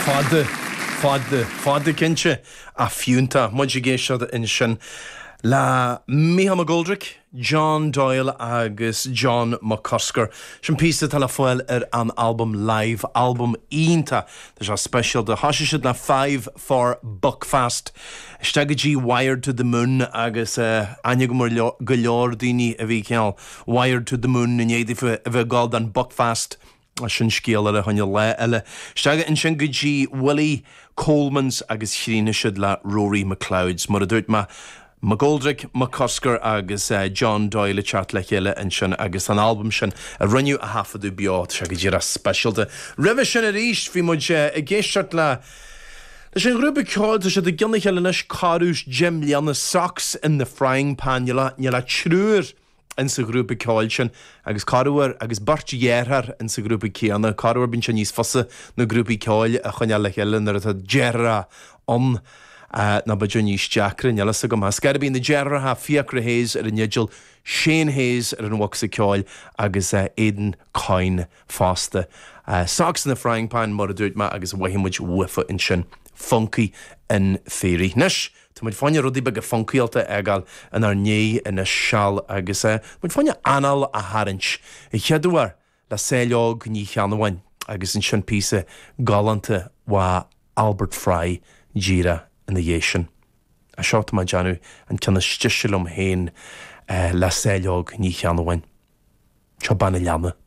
Fada cinse a fiúnta muid géisiad in sin le Micheál Mac Goldrick, John Doyle agus John McCusker. Sin písa tal foiil an album live, album ínta. There's a special de hasisiid na 5 for Buckfast. Stegadí Wired to the Moon agus aine go leor daoine a bhí ceall Wired to the Moon in éidir a bheith gáil an Buckfast. A sin scéal a chunne le eile. Steige in sin gotí Willie Colemans agus chríne siad le Rory McLeods. Mar a dúirt McGoldrick, McCusker agus John Doyle chat le chéile in sin agus an album sin a runniu a hafadú beat steige dír a specialte. Rih sin a ríist bhí muid a géisteart le sin grúpa cáid sé de ginnig heilenis carús Jim Lianna Socks in the Frying Pan le trúr in sa grúpa cáil sin agus carúar agus bartí dhéarthar in sa grúpa céanna carúar bin sin níos fosa na grúpa cáil a chuine le chéile ar a dhéarra an na ba níos deacra neala sa go má scar bín na dhéarra ha fiacra héis ar an neideal Shane Hayes ar an wach sa cáil agus Aidan Coyne fásta. Socks in the Frying Pan mar a dúirt ma agus wahimuid wifa in sin funky in féri. Nis Tá muid fáinne rudí be go funkialta egal in ar né in a seall agus muid fáinne anal a harint. I cheadúar le séileog ní cheanhain agus in sin písa galanta wa Albert Fry díra in the Yation. A seáta ma Janu an cena stiisiilm héin le séileog ní cheanhain. Seo banna leanna.